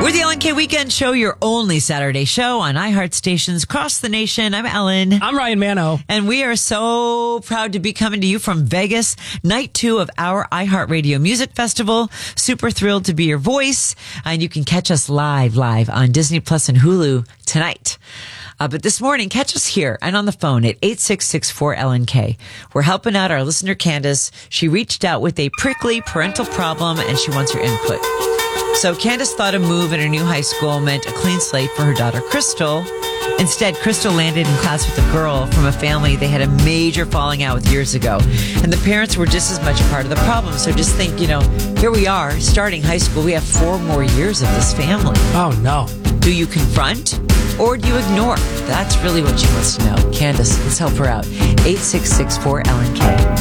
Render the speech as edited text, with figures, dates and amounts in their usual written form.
With the LNK Weekend Show, your only Saturday show on iHeart stations across the nation. I'm Ellen. I'm Ryan Mano. And we are so proud to be coming to you from Vegas, night 2 of our iHeartRadio Music Festival. Super thrilled to be your voice. And you can catch us live on Disney Plus and Hulu tonight. But this morning, catch us here and on the phone at 866-4LNK. We're helping out our listener, Candace. She reached out with a prickly parental problem and she wants your input. So Candace thought a move in her new high school meant a clean slate for her daughter, Crystal. Instead, Crystal landed in class with a girl from a family they had a major falling out with years ago. And the parents were just as much a part of the problem. So just think, here we are, starting high school. We have 4 more years of this family. Oh, no. Do you confront or do you ignore? That's really what she wants to know. Candace, let's help her out. 866-4LNK.